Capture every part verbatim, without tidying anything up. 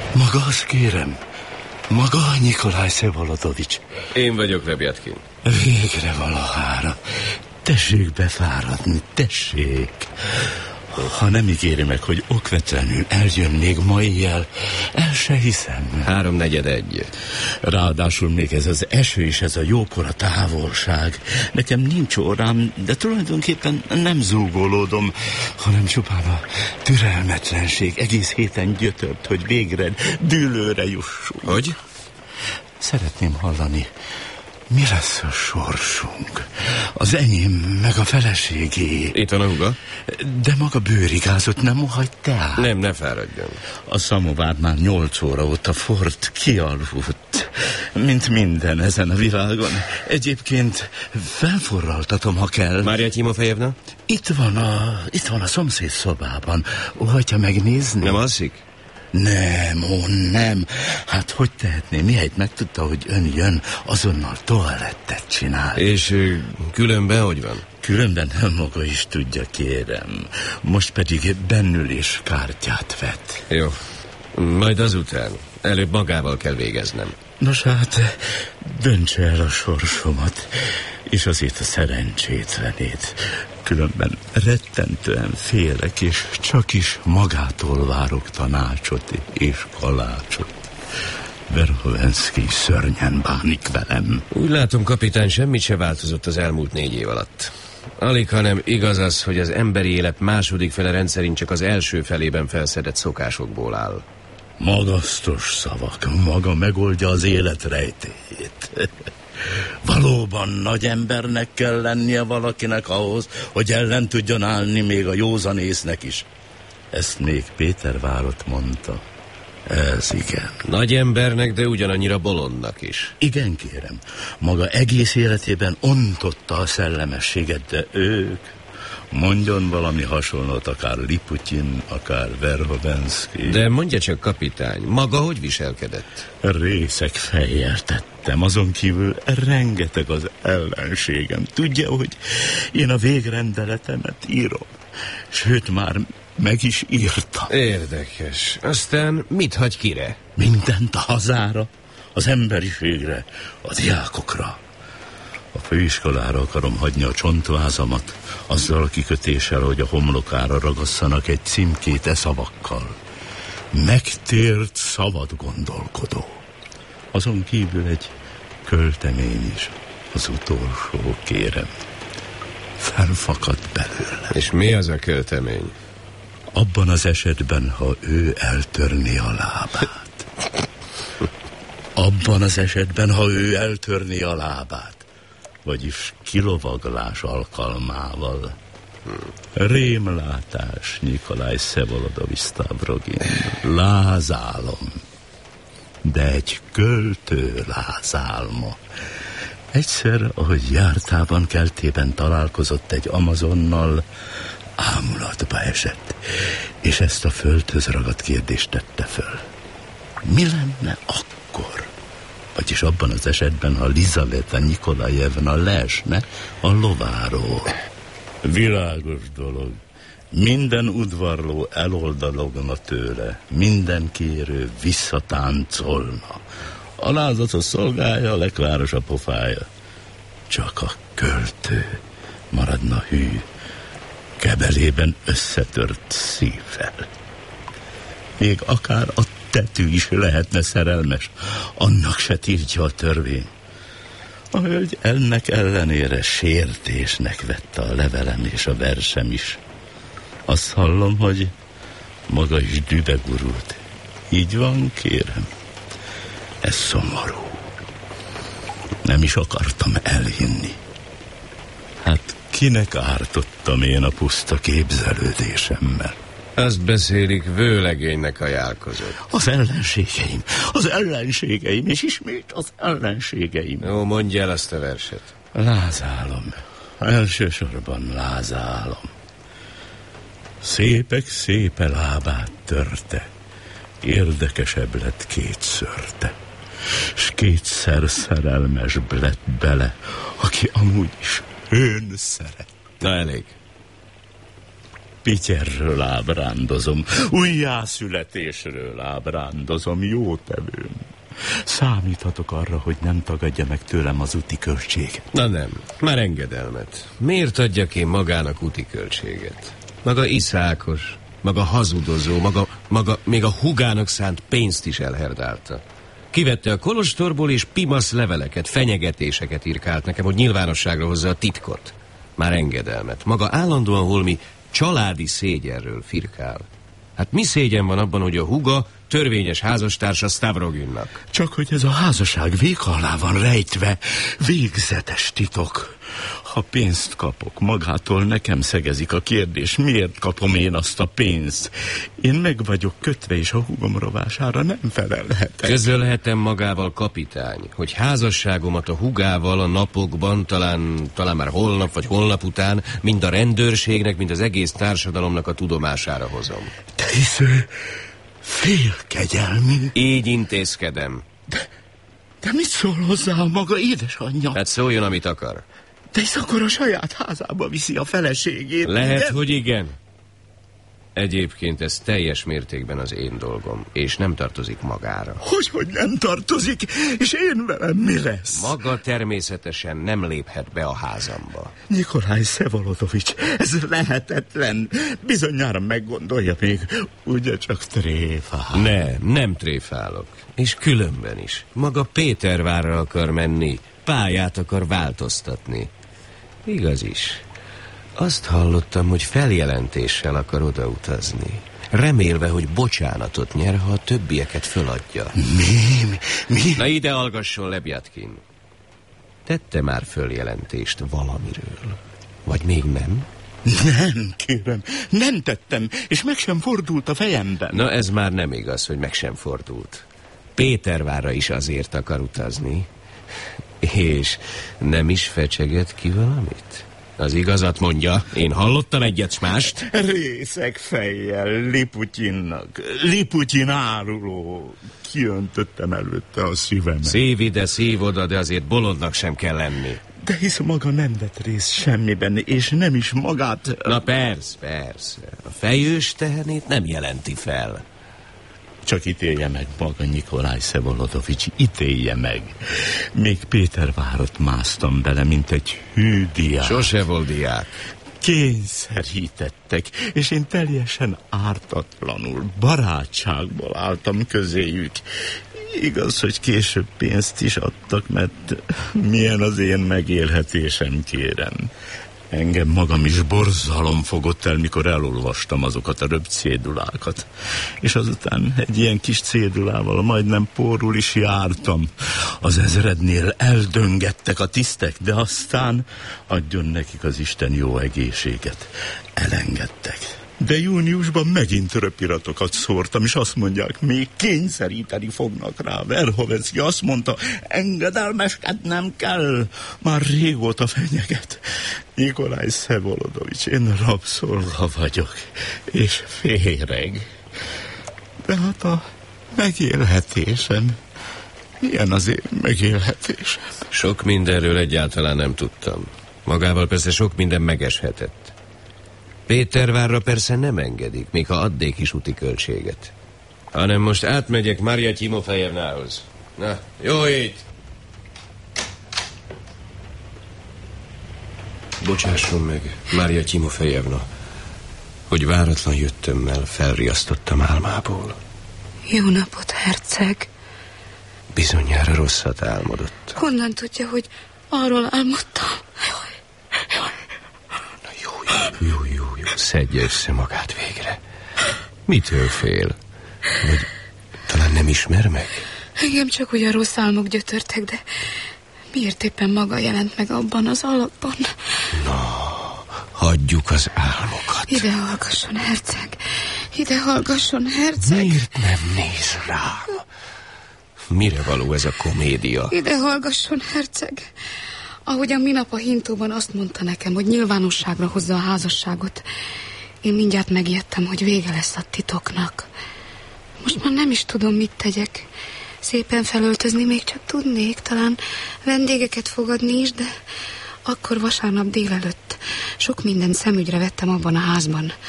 Maga az, kérem. Maga Nyikolaj Szevolodovics. Én vagyok, Rebjatkin. Végre valahára. Tessék befáradni, tessék. Ha nem ígéri meg, hogy okvetlenül eljön még ma éjjel, el se hiszem. Háromnegyed egy. Ráadásul még ez az eső és ez a jókora távolság. Nekem nincs órám, de tulajdonképpen nem zúgolódom, hanem csupán a türelmetlenség egész héten gyötört, hogy végre dűlőre jussunk. Hogy? Szeretném hallani, mi lesz a sorsunk? Az enyém, meg a feleségé. Itt van a húga? De maga bőrigázott nem hagyt el? Nem, ne fáradjon. A szamovár már nyolc óra óta fort kialvult, mint minden ezen a világon. Egyébként felforraltatom, ha kell. Mária Timofejevna? Itt van a, itt van a szomszéd szobában. Óhajtja megnézni? Nem alszik? Nem, ó, nem. Hát hogy tehetné? Mihelyt megtudta, hogy ön jön, azonnal toalettet csinál. És ö, különben hogy van? Különben maga is tudja, kérem. Most pedig bennülés kártyát vett. Jó. Majd azután. Előbb magával kell végeznem. Nos hát, döntse el a sorsomat, és azért a szerencsétlenét. Különben rettentően félek, és csak is magától várok tanácsot és kalácsot. Verhovenszky szörnyen bánik velem. Úgy látom, kapitány, semmit se változott az elmúlt négy év alatt. Alig, hanem igaz az, hogy az emberi élet második fele rendszerint csak az első felében felszedett szokásokból áll. Magasztos szavak, maga megoldja az élet rejtélyét. Valóban nagy embernek kell lennie valakinek ahhoz, hogy ellen tudjon állni még a józanésznek is. Ezt még Péter Várott mondta. Ez igen. Nagy embernek, de ugyanannyira bolondnak is. Igen, kérem. Maga egész életében ontotta a szellemességet, de ők... Mondjon valami hasonlót, akár Liputyin, akár Verhovenszky. De mondja csak, kapitány, maga hogy viselkedett? Részeg fejjel tettem, azon kívül rengeteg az ellenségem. Tudja, hogy én a végrendeletemet írom, sőt már meg is írtam. Érdekes. Aztán mit hagy kire? Mindent a hazára, az emberiségre, a diákokra. A főiskolára akarom hagyni a csontvázamat, azzal a kikötéssel, hogy a homlokára ragasszanak egy címkét e szavakkal. Megtért szabad gondolkodó. Azon kívül egy költemény is, az utolsó, kérem. Felfakadt belőle. És mi az a költemény? Abban az esetben, ha ő eltörné a lábát. Abban az esetben, ha ő eltörné a lábát. Vagyis kilovaglás alkalmával. Rémlátás, Nyikolaj Szevolodovics Stavrogin. Lázálom. De egy költő lázálma. Egyszer, ahogy jártában keltében találkozott egy Amazonnal, ámulatba esett, és ezt a földhöz ragadt kérdést tette föl. Mi lenne akkor? Vagyis abban az esetben, ha Lizaveta Nyikolajevna leesne a lováról. Világos dolog. Minden udvarló eloldalogna tőle, minden kérő visszatáncolna. Alázatos szolgálja, a lekváros a pofája. Csak a költő maradna hű, kebelében összetört szívvel. Még akár a tetű is lehetne szerelmes, annak se tiltja a törvény. A hölgy ennek ellenére sértésnek vette a levelem és a versem is. Azt hallom, hogy maga is dübegurult. Így van, kérem. Ez szomorú. Nem is akartam elhinni. Hát kinek ártottam én a puszta képzelődésemmel? Azt beszélik, vőlegénynek ajánlkozott. Az ellenségeim, az ellenségeim, és ismét az ellenségeim. Jó, mondja el azt a verset. Lázálom, elsősorban lázálom. Szépek szépe lábát törte, érdekesebb lett kétszörte, s kétszer szerelmes lett bele, aki amúgy is hőn szeret. Na elég. pityerről ábrándozom, újjászületésről ábrándozom, jótevőm. Számíthatok arra, hogy nem tagadja meg tőlem az úti költséget. Na nem, már engedelmet. Miért adjak én magának úti költséget? Maga iszákos, maga hazudozó, maga, maga még a húgának szánt pénzt is elherdálta. Kivette a kolostorból, és pimasz leveleket, fenyegetéseket irkált nekem, hogy nyilvánosságra hozza a titkot. Már engedelmet. Maga állandóan holmi családi szégyenről firkál. Hát mi szégyen van abban, hogy a húga törvényes házastársa Stavroginnak? Csak hogy ez a házasság véka alá van rejtve, végzetes titok. Ha pénzt kapok, magától nekem szegezik a kérdés, miért kapom én azt a pénzt? Én meg vagyok kötve, és a húgom rovására nem felelhetek. Közölhetem magával, kapitány, hogy házasságomat a húgával a napokban, talán, talán már holnap vagy holnap után mind a rendőrségnek, mind az egész társadalomnak a tudomására hozom. De hisz ő félkegyelmű. Így intézkedem. De, de mit szól hozzá a maga édesanyja? Hát szóljon, amit akar. De hisz akkor a saját házába viszi a feleségét. Lehet, igen? hogy igen. Egyébként ez teljes mértékben az én dolgom, és nem tartozik magára. Hogyhogy nem tartozik, és én velem mi lesz? Maga természetesen nem léphet be a házamba. Nikolaj Szevolodovics, ez lehetetlen. Bizonyára meggondolja még, ugye csak tréfál. Ne, nem tréfálok. És különben is. Maga Pétervárra akar menni, pályát akar változtatni. Igaz is. Azt hallottam, hogy feljelentéssel akar odautazni. Remélve, hogy bocsánatot nyer, ha a többieket föladja. Mi? Mi? mi? Na ide hallgasson, Lebjatkin. Tette már följelentést valamiről? Vagy még nem? Nem, kérem, nem tettem, és meg sem fordult a fejemben. Na ez már nem igaz, hogy meg sem fordult. Pétervárra is azért akar utazni. És nem is fecseget ki valamit? Az igazat mondja, én hallottam egyet s mást. Részeg fejjel, Liputyinnak, Liputyin áruló. Kiöntöttem előtte a szívemet. Szív ide, szív oda, de azért bolondnak sem kell lenni. De hisz maga nem vett részt semmiben, és nem is magát... Na persze, persze. A fejős tehenét nem jelenti fel. Csak ítélje meg maga, Nikolaj Szevolodovics, ítélje meg. Még Pétervárat másztam bele, mint egy hű diák. Sose volt diák. Kényszerítettek, és én teljesen ártatlanul, barátságból álltam közéjük. Igaz, hogy később pénzt is adtak, mert milyen az én megélhetésem, kérem. Engem magam is borzalom fogott el, mikor elolvastam azokat a röpcédulákat. És azután egy ilyen kis cédulával majdnem pórul is jártam. Az ezrednél eldöngettek a tisztek, de aztán adjon nekik az Isten jó egészséget. Elengedtek. De júniusban megint röpiratokat szórtam, és azt mondják, még kényszeríteni fognak rá. Verhovecki azt mondta, engedelmeskednem kell. Már régóta fenyeget. Nikolaj Szevolodovics, én rabszolga vagyok, és féreg. De hát a megélhetésem, milyen az én megélhetésem? Sok mindenről egyáltalán nem tudtam. Magával persze sok minden megeshetett. Pétervárra persze nem engedik, még ha adnék is úti költséget. Hanem most átmegyek Marja Timofejevnához. Na, jó ét! Bocsásson meg, Marja Timofejevna, hogy váratlan jöttömmel felriasztottam álmából. Jó napot, herceg. Bizonyára rosszat álmodott. Honnan tudja, hogy arról álmodtam? Jaj, jaj. Na jó, jó, jó, jó, jó. Szedje össze magát végre. Mitől fél? Vagy talán nem ismer meg? Engem csak ugyan rossz álmok gyötörtek, de miért éppen maga jelent meg abban az alakban? Na, hagyjuk az álmokat. Ide hallgasson, herceg. Ide hallgasson, herceg. Miért nem néz rám? Mire való ez a komédia? Ide hallgasson, herceg. Ahogyan minap a hintóban azt mondta nekem, hogy nyilvánosságra hozza a házasságot, én mindjárt megijedtem, hogy vége lesz a titoknak. Most már nem is tudom, mit tegyek. Szépen felöltözni még csak tudnék, talán vendégeket fogadni is, de akkor vasárnap délelőtt sok mindent szemügyre vettem abban a házban.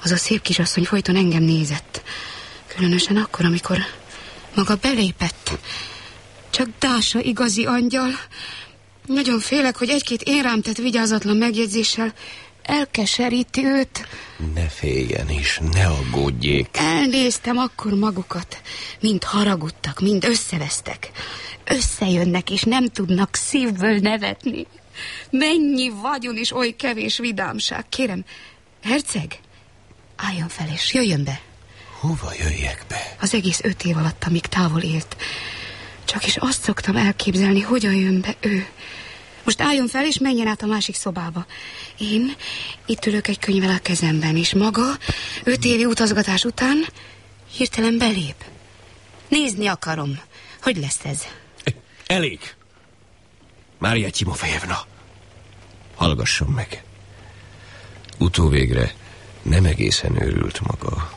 Az a szép kisasszony folyton engem nézett. Különösen akkor, amikor maga belépett. Csak Dása igazi angyal. Nagyon félek, hogy egy-két én rám tett vigyázatlan megjegyzéssel elkeseríti őt. Ne féljen is, ne aggódjék. Elnéztem akkor magukat. Mind haragudtak, mind összevesztek. Összejönnek, és nem tudnak szívből nevetni. Mennyi vagyon és oly kevés vidámság. Kérem, herceg, álljon fel és jöjjön be. Hova jöjjek be? Az egész öt év alatt, amíg távol élt. Csak is azt szoktam elképzelni, hogyan jön be ő. Most álljon fel, és menjen át a másik szobába. Én itt ülök egy könyvvel a kezemben, és maga öt évi utazgatás után hirtelen belép. Nézni akarom. Hogy lesz ez? Elég. Mária Timofejevna, hallgasson meg. Utóvégre nem egészen őrült maga.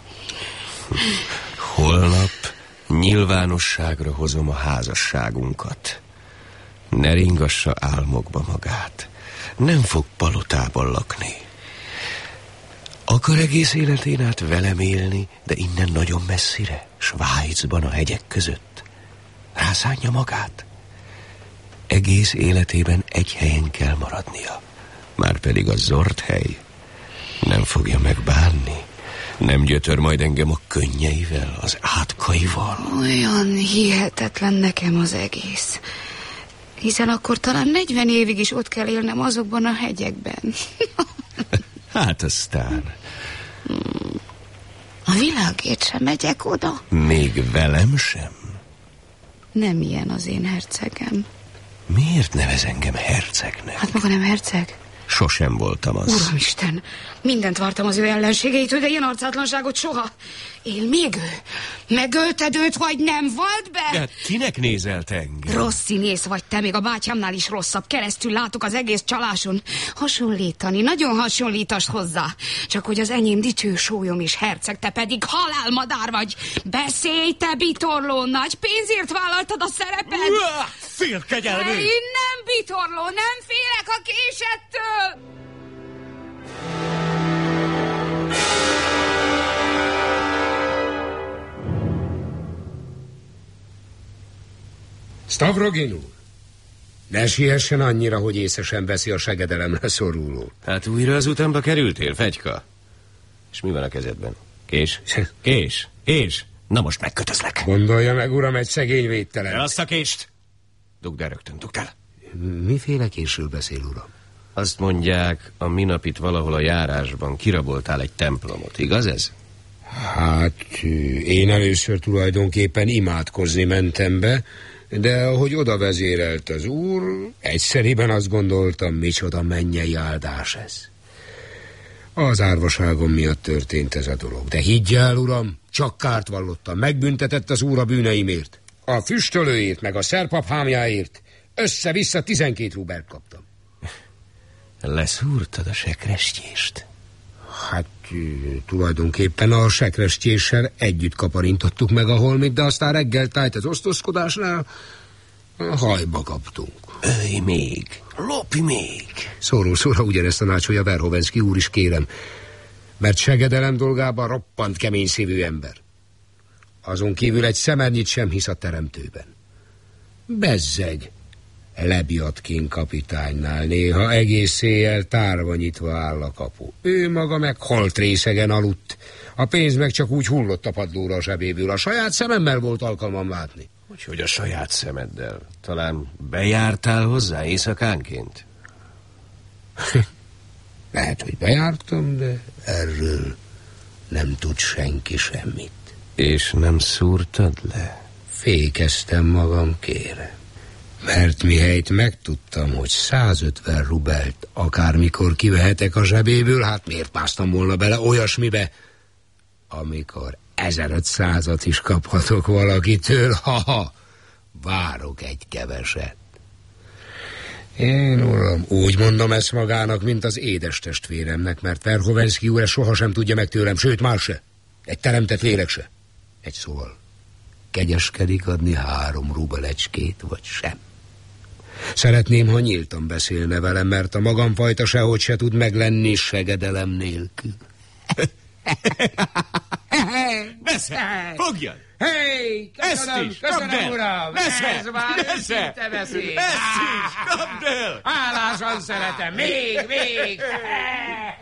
Holnap nyilvánosságra hozom a házasságunkat. Ne ringassa álmokba magát. Nem fog palotában lakni. Akar egész életén át velem élni, de innen nagyon messzire, Svájcban a hegyek között. Rászánja magát. Egész életében egy helyen kell maradnia. Márpedig a zord hely nem fogja megbánni. Nem gyötör majd engem a könnyeivel, az átkaival. Olyan hihetetlen nekem az egész. Hiszen akkor talán negyven évig is ott kell élnem azokban a hegyekben. Hát aztán... A világért sem megyek oda. Még velem sem? Nem ilyen az én hercegem. Miért nevez engem hercegnek? Hát maga nem herceg? Sosem voltam az. Uramisten, mindent vártam az ő ellenségeitől, de ilyen arcátlanságot soha. Él még ő? Megölted őt, vagy nem volt be? De kinek nézelt engem? Rossz színész vagy te, még a bátyámnál is rosszabb. Keresztül látok az egész csaláson. Hasonlítani, nagyon hasonlítasz hozzá. Csak hogy az enyém dicső sólyom is herceg, te pedig halálmadár vagy. Beszélj, te bitorló, nagy pénzért vállaltad a szerepet. Félkegyelmű! Én nem bitorló, nem félek a késettől. Stavrogin úr, ne siessen annyira, hogy észre sem veszi a segedelemre szorulót. Hát újra az utamba kerültél, fegyka? És mi van a kezedben? Kés? Kés? Kés? Na most megkötözlek. Gondolja meg, uram, egy szegény védtelen. El azt a kést! Dugd el rögtön, dugd el. Miféle késről beszél, uram? Azt mondják, a minapit valahol a járásban kiraboltál egy templomot, igaz ez? Hát, én először tulajdonképpen imádkozni mentem be, de ahogy oda vezérelt az úr, egyszeriben azt gondoltam, micsoda mennyei áldás ez. Az árvaságom miatt történt ez a dolog. De higgyel, uram, csak kárt vallottam, megbüntetett az úr a bűneimért. A füstölőért, meg a szerpaphámjáért össze-vissza tizenkét rubelt kaptam. Leszúrtad a sekrestjést? Hát tulajdonképpen a sekrestjéssel együtt kaparintottuk meg a holmit, de aztán reggel tájt az osztozkodásnál hajba kaptunk. Ölj még, lopj még. Szóról szóra ugyanezt tanácsolja Verhovenszky úr is, kérem, mert segedelem dolgában roppant kemény szívű ember. Azon kívül egy szemernyit sem hisz a teremtőben. Bezzeg, Lebjatkin kapitánynál néha egész éjjel tárva nyitva áll a kapu. Ő maga meg holtrészegen aludt. A pénz meg csak úgy hullott a padlóra a zsebéből. A saját szememmel volt alkalmam látni. Úgyhogy a saját szemeddel. Talán bejártál hozzá éjszakánként? Lehet, hogy bejártam, de erről nem tud senki semmit. És nem szúrtad le? Fékeztem magam, kérem. Mert mihelyt megtudtam, hogy százötven rubelt akármikor kivehetek a zsebéből, hát miért másztam volna bele olyasmibe, amikor ezerötszázat is kaphatok valakitől, ha-ha, várok egy keveset. Én, uram, úgy mondom ezt magának, mint az édes testvéremnek, mert Verhovenszky úr sohasem tudja meg tőlem, sőt, más se. Egy teremtett lélek se. Egy szóval, kegyeskedik adni három rubelecskét, vagy sem. Szeretném, ha nyíltan beszélne velem, mert a magamfajta sehogy se tud meglenni segedelem nélkül. Nesze! Fogjad! Hey, köszönöm, Ezt is, köszönöm, kapd el! uram! Nesze! Ez már Nesze! őszinte beszéd! Ezt is, kapd el! Hálásan szeretem, még, még!